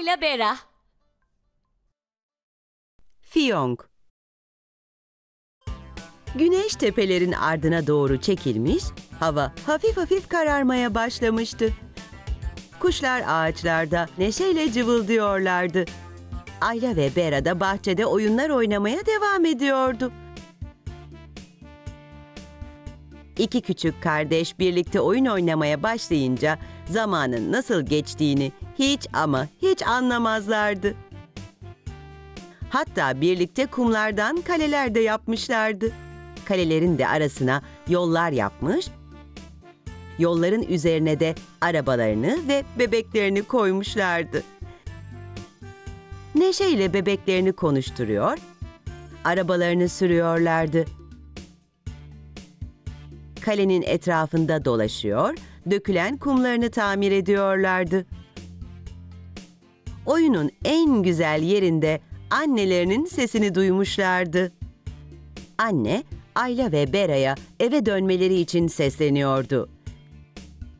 Ayla Bera. Fiyong. Güneş tepelerin ardına doğru çekilmiş, hava hafif hafif kararmaya başlamıştı. Kuşlar ağaçlarda neşeyle cıvıldıyorlardı. Ayla ve Bera da bahçede oyunlar oynamaya devam ediyordu. İki küçük kardeş birlikte oyun oynamaya başlayınca zamanın nasıl geçtiğini hiç ama hiç anlamazlardı. Hatta birlikte kumlardan kaleler de yapmışlardı. Kalelerin de arasına yollar yapmış, yolların üzerine de arabalarını ve bebeklerini koymuşlardı. Neşeyle bebeklerini konuşturuyor, arabalarını sürüyorlardı. Kalenin etrafında dolaşıyor, dökülen kumlarını tamir ediyorlardı. Oyunun en güzel yerinde annelerinin sesini duymuşlardı. Anne, Ayla ve Bera'ya eve dönmeleri için sesleniyordu.